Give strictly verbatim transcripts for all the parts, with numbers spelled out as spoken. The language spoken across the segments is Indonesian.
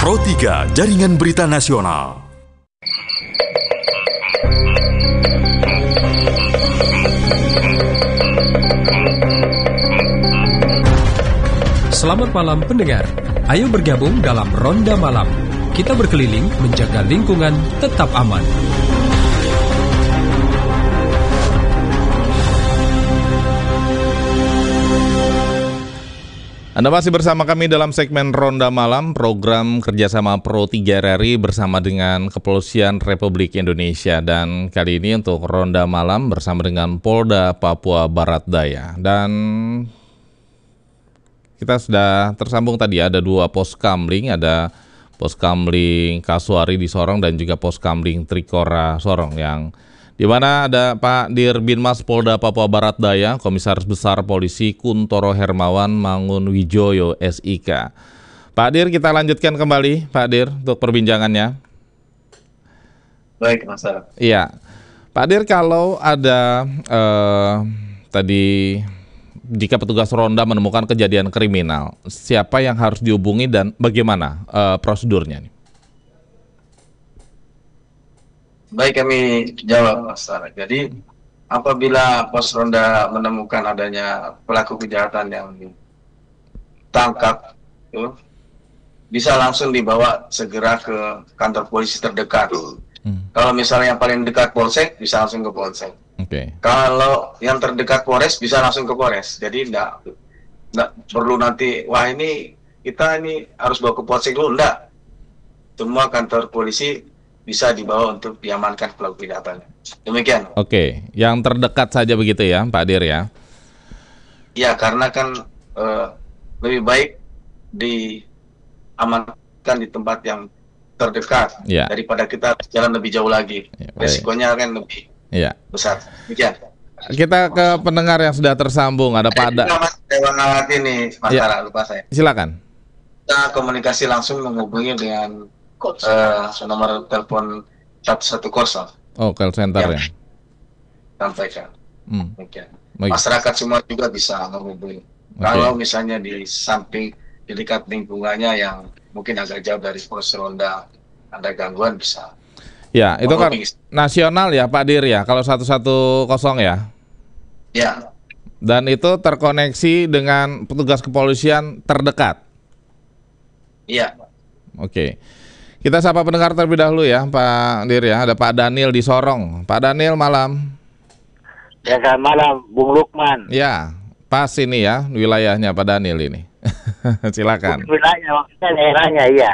Pro tiga Jaringan Berita Nasional. Selamat malam pendengar. Ayo bergabung dalam Ronda Malam. Kita berkeliling menjaga lingkungan tetap aman. Anda masih bersama kami dalam segmen Ronda Malam, program kerjasama Pro tiga R R I bersama dengan Kepolisian Republik Indonesia. Dan kali ini untuk Ronda Malam bersama dengan Polda Papua Barat Daya. Dan kita sudah tersambung tadi, ada dua Poskamling, ada Poskamling Kasuari di Sorong dan juga Poskamling Trikora Sorong, yang di mana ada Pak Dir Binmas Polda Papua Barat Daya, Komisaris Besar Polisi Kuntoro Hermawan Mangunwijoyo S I K. Pak Dir, kita lanjutkan kembali, Pak Dir, untuk perbincangannya. Baik, Mas Sarah. Iya, Pak Dir, kalau ada eh, tadi jika petugas ronda menemukan kejadian kriminal, siapa yang harus dihubungi dan bagaimana eh, prosedurnya nih? Baik, kami jawab, Mas Sarah. Jadi, apabila pos ronda menemukan adanya pelaku kejahatan yang ditangkap, itu, bisa langsung dibawa segera ke kantor polisi terdekat. Hmm. Kalau misalnya yang paling dekat Polsek, bisa langsung ke Polsek. Okay. Kalau yang terdekat Polres, bisa langsung ke Polres. Jadi, enggak, enggak perlu nanti, wah ini, kita ini harus bawa ke Polsek dulu, enggak. Semua kantor polisi bisa dibawa untuk diamankan pelaku kejahatan. Demikian. Oke, yang terdekat saja begitu ya, Pak Dir ya? Ya, karena kan uh, lebih baik diamankan di tempat yang terdekat ya, daripada kita jalan lebih jauh lagi. Ya, resikonya kan lebih ya. besar. Demikian. Kita ke pendengar yang sudah tersambung. Ada Pak Da. Terima ini, Mas ya. Tara, lupa saya. Silakan. Kita komunikasi langsung menghubungi dengan Uh, nomor telepon satu satu nol. Oh, call center ya. Sampaikan. Hmm. Masyarakat semua juga bisa menghubungi. Okay. Kalau misalnya di samping di dekat lingkungannya yang mungkin agak jauh dari pos ronda ada gangguan, bisa. Ya, itu kan nasional ya, Pak Dir ya. Kalau satu satu nol ya. Ya. Dan itu terkoneksi dengan petugas kepolisian terdekat. Iya. Oke. Okay. Kita sapa pendengar terlebih dahulu ya, Pak Dir ya. Ada Pak Daniel di Sorong. Pak Daniel, malam. Ya, selamat malam, Bung Lukman. Ya, pas ini ya wilayahnya Pak Daniel ini. Silakan. Wilayahnya, maksudnya daerahnya, iya.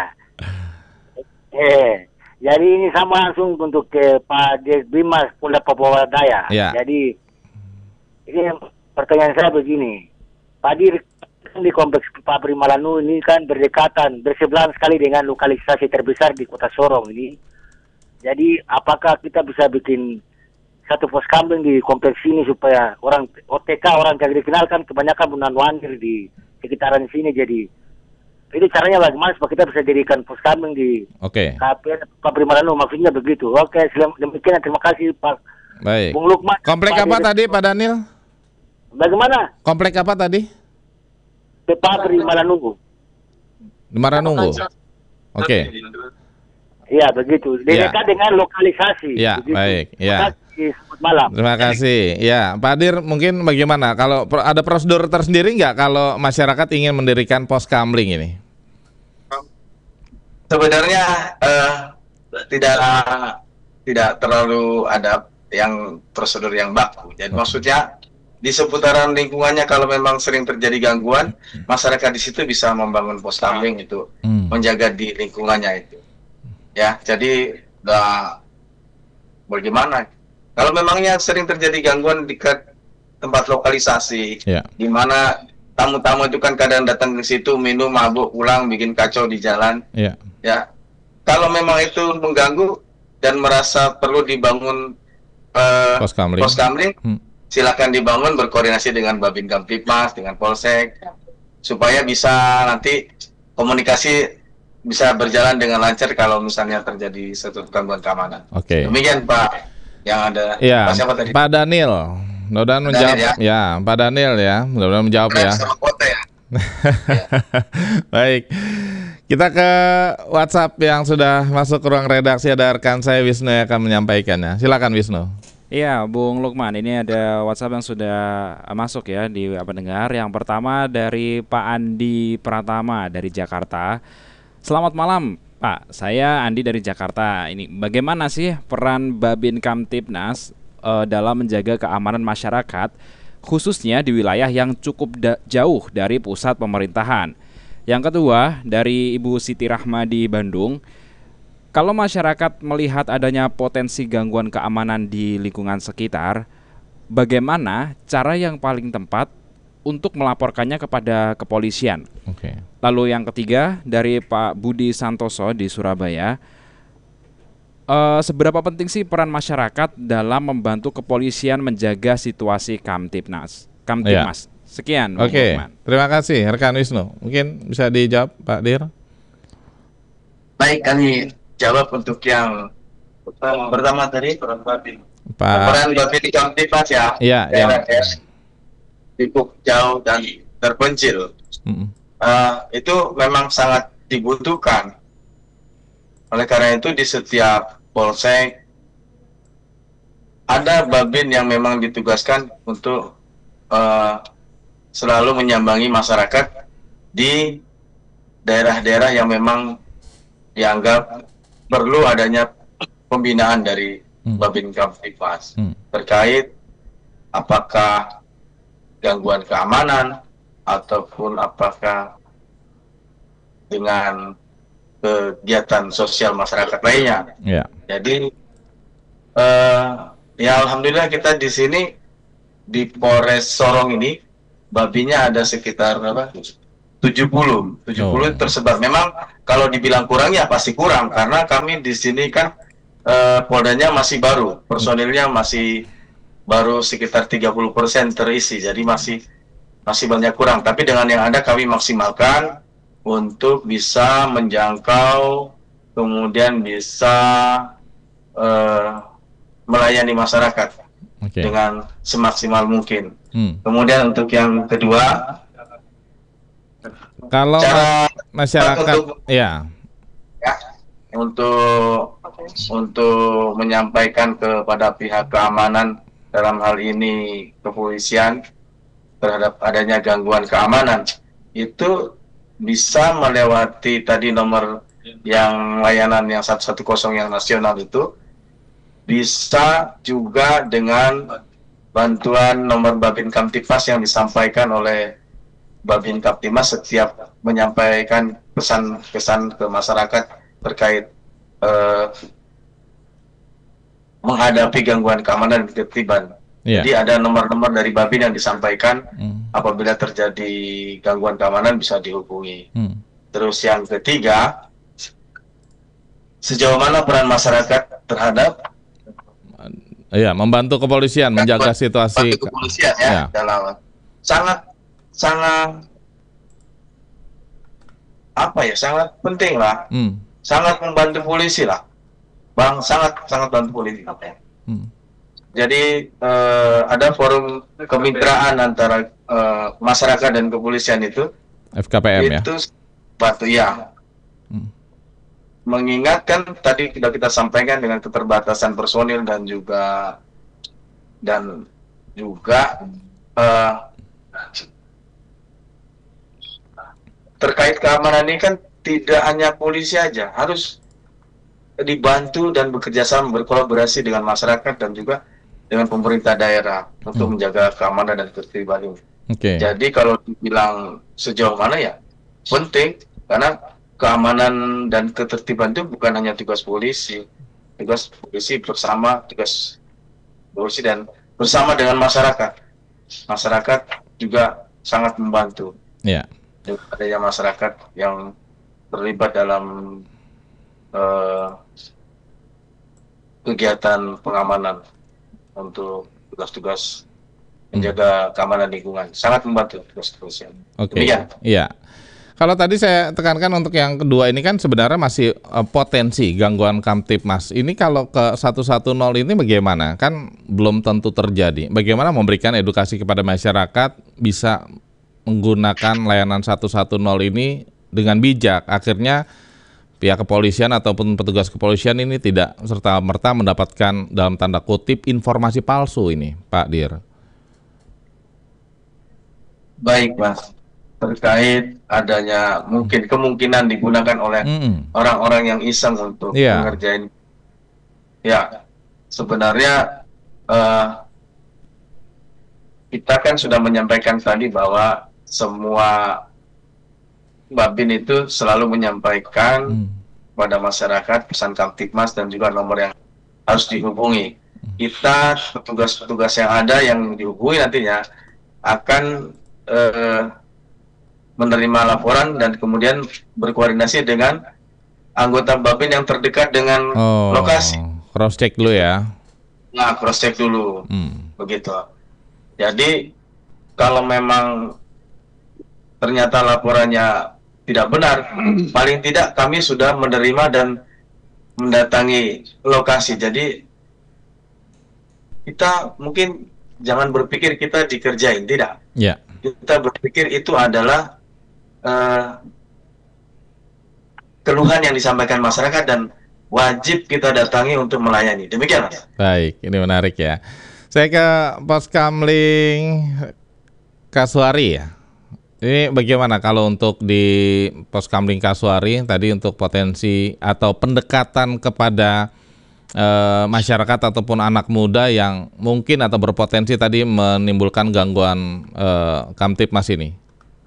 Eh, jadi ini sama langsung untuk ke Pak Dir Binmas Polda Papua Barat Daya. Ya. Jadi ini pertanyaan saya begini, Pak Dir di kompleks Pak Primalanu ini kan berdekatan, bersebelahan sekali dengan lokalisasi terbesar di Kota Sorong ini. Jadi apakah kita bisa bikin satu pos kambing di kompleks ini supaya orang O T K, orang yang dikenal kan kebanyakan bunan wanir di sekitaran sini. Jadi ini caranya bagaimana supaya kita bisa jadikan pos kambing di Oke. K P N Pak Primalanu, maksudnya begitu. Oke, demikian, terima kasih Pak. Baik. Bung Lukman. Komplek Pak apa Dir... tadi Pak Daniel? Bagaimana? Komplek apa tadi? Pak Primalanu. Maranunggu. Oke. Iya, begitu. Dekat ya. Dengan lokalisasi. Ya, begitu. Baik. Ya. Selamat malam. Terima kasih. Ya, Pak Dir, mungkin bagaimana? Kalau ada prosedur tersendiri nggak kalau masyarakat ingin mendirikan pos kamling ini? Sebenarnya uh, tidak tidak terlalu ada yang prosedur yang baku. Jadi okay. maksudnya di seputaran lingkungannya kalau memang sering terjadi gangguan, hmm. masyarakat di situ bisa membangun pos kamling itu, hmm. menjaga di lingkungannya itu. Ya, jadi nah, bagaimana? Kalau memangnya sering terjadi gangguan di tempat lokalisasi, yeah. di mana tamu-tamu itu kan kadang datang ke situ minum, mabuk, pulang, bikin kacau di jalan. Yeah. Ya, kalau memang itu mengganggu dan merasa perlu dibangun uh, pos kamling, pos kamling hmm. silakan dibangun berkoordinasi dengan Babin Kamtipmas, dengan Polsek, supaya bisa nanti komunikasi bisa berjalan dengan lancar kalau misalnya terjadi suatu gangguan keamanan. Oke. Okay. Demikian Pak, yang ada. Ya, Pak siapa tadi? Pak Daniel. Mudah-mudahan menjawab ya. ya, Pak Daniel ya. Mudah-mudahan menjawab ya. Sama kota ya. Baik. Kita ke WhatsApp yang sudah masuk ke ruang redaksi, ada rekan saya Wisnu yang akan menyampaikannya. Silakan Wisnu. Iya, Bung Lukman, ini ada WhatsApp yang sudah masuk ya di pendengar. Yang pertama dari Pak Andi Pratama dari Jakarta. Selamat malam, Pak. Saya Andi dari Jakarta. Ini bagaimana sih peran Babin Kamtibnas uh, dalam menjaga keamanan masyarakat, khususnya di wilayah yang cukup da- jauh dari pusat pemerintahan? Yang kedua dari Ibu Siti Rahma di Bandung. Kalau masyarakat melihat adanya potensi gangguan keamanan di lingkungan sekitar, bagaimana cara yang paling tepat untuk melaporkannya kepada kepolisian? Oke. Lalu yang ketiga dari Pak Budi Santoso di Surabaya, uh, seberapa penting sih peran masyarakat dalam membantu kepolisian menjaga situasi Kamtibnas? Kamtibmas. Ya. Sekian. Oke. Terima kasih rekan Wisnu. Mungkin bisa dijawab Pak Dir. Baik, kami jawab untuk yang pertama, pertama tadi peran Babin. Pak. Peran Babin di Kamtibnas ya. Iya. Ya. Cukup jauh dan terpencil. Mm-hmm. Uh, itu memang sangat dibutuhkan. Oleh karena itu di setiap polsek ada Babin yang memang ditugaskan untuk uh, selalu menyambangi masyarakat di daerah-daerah yang memang dianggap perlu adanya pembinaan dari hmm. Babin Kamtibnas hmm. terkait apakah gangguan keamanan ataupun apakah dengan kegiatan sosial masyarakat lainnya. Yeah. Jadi uh, ya alhamdulillah kita di sini di Polres Sorong ini Babinnya ada sekitar apa? tujuh puluh Oh. tersebar. Memang kalau dibilang kurang ya pasti kurang karena kami di sini kan eh, poldanya masih baru, personilnya masih baru sekitar tiga puluh persen terisi. Jadi masih masih banyak kurang. Tapi dengan yang ada kami maksimalkan untuk bisa menjangkau, kemudian bisa eh, melayani masyarakat. Okay. Dengan semaksimal mungkin. Hmm. Kemudian untuk yang kedua, kalau cara masyarakat, untuk, ya, ya, untuk untuk menyampaikan kepada pihak keamanan dalam hal ini kepolisian terhadap adanya gangguan keamanan itu bisa melewati tadi nomor yang layanan yang seratus sepuluh yang nasional itu. Bisa juga dengan bantuan nomor Babin Kamtibnas yang disampaikan oleh Babin Kamtibnas setiap menyampaikan pesan-pesan ke masyarakat terkait eh, menghadapi gangguan keamanan dan ketertiban. Yeah. Jadi ada nomor-nomor dari Babin yang disampaikan mm. apabila terjadi gangguan keamanan bisa dihubungi. Mm. Terus yang ketiga, sejauh mana peran masyarakat terhadap Iya, membantu kepolisian ya, menjaga situasi. Membantu kepolisian ya, ya. Dalam sangat sangat apa ya, sangat penting lah, hmm. sangat membantu polisi lah, bang, sangat sangat bantu polisi. Hmm. Jadi eh, ada forum kemitraan antara eh, masyarakat dan kepolisian itu. F K P M itu, ya. Batu ya. Hmm. Mengingatkan tadi sudah kita sampaikan dengan keterbatasan personil dan juga dan juga uh, terkait keamanan ini kan tidak hanya polisi aja, harus dibantu dan bekerja sama berkolaborasi dengan masyarakat dan juga dengan pemerintah daerah untuk hmm. menjaga keamanan dan ketertiban ini. Okay. Jadi kalau dibilang sejauh mana ya penting karena keamanan dan ketertiban itu bukan hanya tugas polisi, tugas polisi bersama, tugas polisi dan bersama dengan masyarakat. Masyarakat juga sangat membantu. Ya. Yeah. Adanya masyarakat yang terlibat dalam uh, kegiatan pengamanan untuk tugas-tugas menjaga hmm. keamanan lingkungan, sangat membantu tugas kepolisian. Oke. Okay. Iya. Kalau tadi saya tekankan untuk yang kedua ini kan sebenarnya masih uh, potensi gangguan Kamtibnas. Ini kalau ke seratus sepuluh ini bagaimana? Kan belum tentu terjadi. Bagaimana memberikan edukasi kepada masyarakat bisa menggunakan layanan seratus sepuluh ini dengan bijak. Akhirnya pihak kepolisian ataupun petugas kepolisian ini tidak serta-merta mendapatkan dalam tanda kutip informasi palsu ini, Pak Dir. Baik, Mas. Terkait adanya mungkin kemungkinan digunakan oleh Mm-mm. orang-orang yang iseng untuk Iya. mengerjain. Ya, sebenarnya eh, kita kan sudah menyampaikan tadi bahwa semua Babin itu selalu menyampaikan Mm. pada masyarakat pesan Kamtibmas dan juga nomor yang harus dihubungi. Kita petugas-petugas yang ada yang dihubungi nantinya akan eh, menerima laporan dan kemudian berkoordinasi dengan anggota Babin yang terdekat dengan Oh, lokasi. cross check dulu ya. Nah, cross check dulu, Hmm. begitu. Jadi kalau memang ternyata laporannya tidak benar, paling tidak kami sudah menerima dan mendatangi lokasi. Jadi kita mungkin jangan berpikir kita dikerjain, tidak. Ya. Kita berpikir itu adalah uh, keluhan yang disampaikan masyarakat dan wajib kita datangi untuk melayani. Demikian, Mas. Baik, ini menarik ya. Saya ke Poskamling Kasuari ya. Ini bagaimana kalau untuk di Poskamling Kasuari tadi untuk potensi atau pendekatan kepada eh, masyarakat ataupun anak muda yang mungkin atau berpotensi tadi menimbulkan gangguan eh, Kamtibmas ini?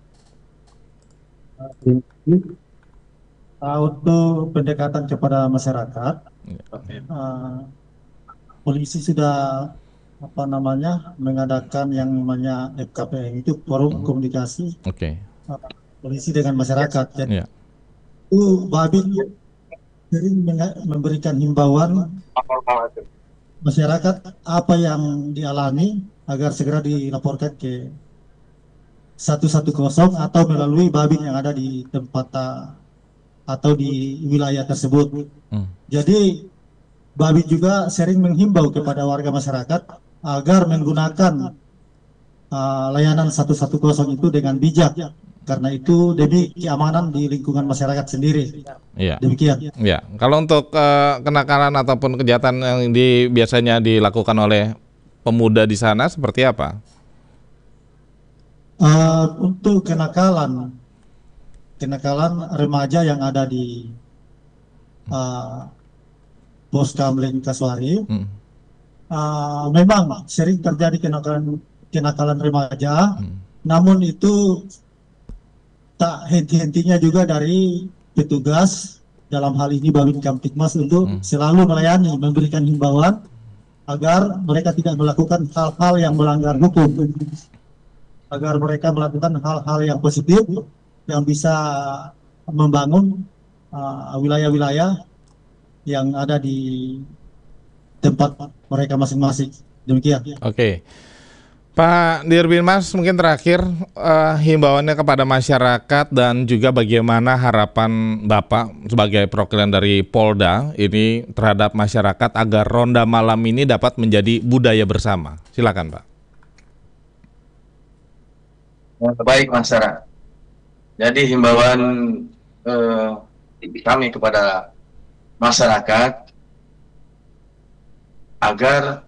Uh, untuk pendekatan kepada masyarakat, uh, polisi sudah apa namanya mengadakan yang namanya F K P M, itu forum komunikasi Oke. uh, polisi dengan masyarakat. Jadi Ya. itu Babin sering menga- memberikan himbauan masyarakat apa yang dialami agar segera dilaporkan ke seratus sepuluh atau melalui Babin yang ada di tempat uh, atau di wilayah tersebut. Hmm. Jadi Babin juga sering menghimbau kepada warga masyarakat agar menggunakan uh, layanan seratus sepuluh itu dengan bijak, karena itu demi keamanan di lingkungan masyarakat sendiri. Iya. Demikian. Ya, kalau untuk eh, kenakalan ataupun kejahatan yang di, biasanya dilakukan oleh pemuda di sana seperti apa? Uh, untuk kenakalan, kenakalan remaja yang ada di uh, Poskamling Kasuari, Hmm. uh, memang sering terjadi kenakalan kenakalan remaja, Hmm. namun itu tak henti-hentinya juga dari petugas, dalam hal ini Babin Kamtibmas, untuk Hmm. selalu melayani, memberikan himbauan agar mereka tidak melakukan hal-hal yang melanggar hukum, agar mereka melakukan hal-hal yang positif yang bisa membangun uh, wilayah-wilayah yang ada di tempat mereka masing-masing. Demikian. Oke. Pak Dirbinmas, mungkin terakhir eh, himbauannya kepada masyarakat dan juga bagaimana harapan Bapak sebagai perwakilan dari Polda ini terhadap masyarakat agar ronda malam ini dapat menjadi budaya bersama. Silakan, Pak. Baik, Mas Sarah. Jadi himbauan eh, kami kepada masyarakat agar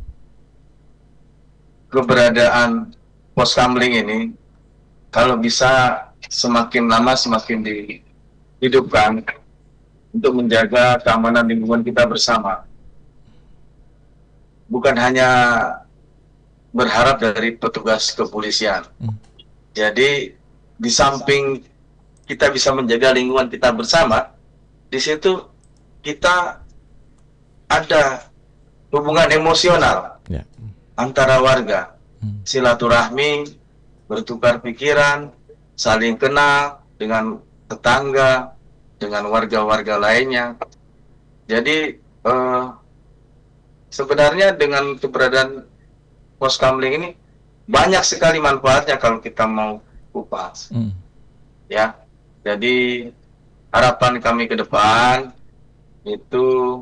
keberadaan Poskamling ini kalau bisa semakin lama semakin dihidupkan untuk menjaga keamanan lingkungan kita bersama. Bukan hanya berharap dari petugas kepolisian. Hmm. Jadi di samping kita bisa menjaga lingkungan kita bersama, di situ kita ada hubungan emosional Ya. antara warga, Hmm. silaturahmi, bertukar pikiran, saling kenal dengan tetangga, dengan warga-warga lainnya. Jadi eh, sebenarnya dengan keberadaan Poskamling ini banyak sekali manfaatnya kalau kita mau kupas. Hmm. Ya, jadi harapan kami ke depan itu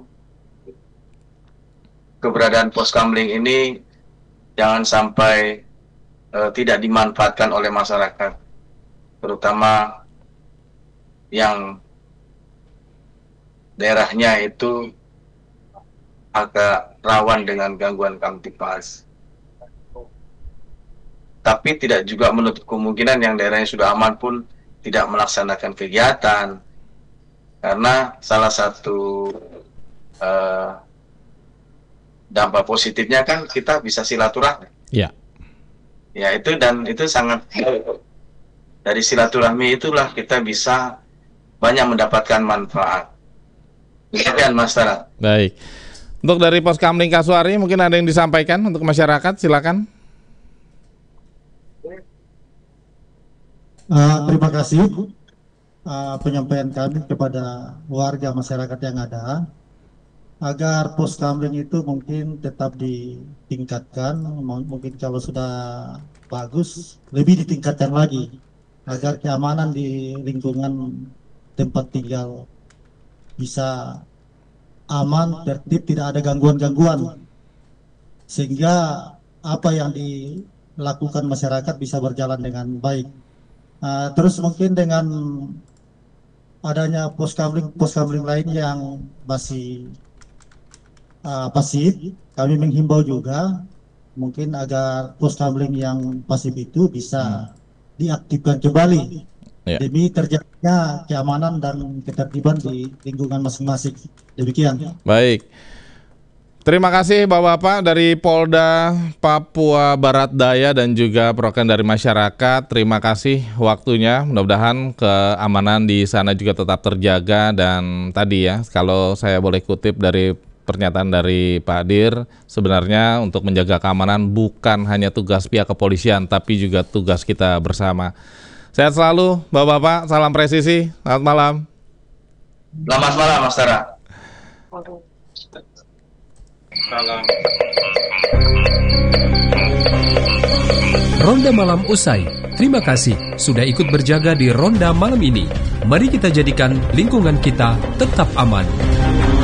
keberadaan Poskamling ini jangan sampai uh, tidak dimanfaatkan oleh masyarakat, terutama yang daerahnya itu agak rawan dengan gangguan kamtipmas. Tapi tidak juga menutup kemungkinan yang daerahnya sudah aman pun tidak melaksanakan kegiatan. Karena salah satu uh, dampak positifnya kan kita bisa silaturahmi. Ya. Ya itu dan itu sangat, dari silaturahmi itulah kita bisa banyak mendapatkan manfaat. Demikian Mas Tara. Baik. Untuk dari Poskamling Kasuari mungkin ada yang disampaikan untuk masyarakat, silakan. Uh, terima kasih uh, penyampaian kami kepada warga masyarakat yang ada agar Poskamling itu mungkin tetap ditingkatkan, mungkin kalau sudah bagus lebih ditingkatkan lagi agar keamanan di lingkungan tempat tinggal bisa aman, tertib, tidak ada gangguan-gangguan sehingga apa yang dilakukan masyarakat bisa berjalan dengan baik. Uh, terus mungkin dengan adanya poskamling poskamling lain yang masih uh, pasif, kami menghimbau juga mungkin agar poskamling yang pasif itu bisa diaktifkan kembali ya, demi terjadinya keamanan dan ketertiban di lingkungan masing-masing. Demikian. Baik. Terima kasih Bapak-Bapak dari Polda Papua Barat Daya dan juga perwakilan dari masyarakat. Terima kasih waktunya. Mudah-mudahan keamanan di sana juga tetap terjaga. Dan tadi ya, kalau saya boleh kutip dari pernyataan dari Pak Dir, sebenarnya untuk menjaga keamanan bukan hanya tugas pihak kepolisian, tapi juga tugas kita bersama. Sehat selalu Bapak-Bapak, salam presisi, selamat malam. Selamat malam Mas Tara. Salam. Ronda Malam usai. Terima kasih sudah ikut berjaga di Ronda Malam ini. Mari kita jadikan lingkungan kita tetap aman.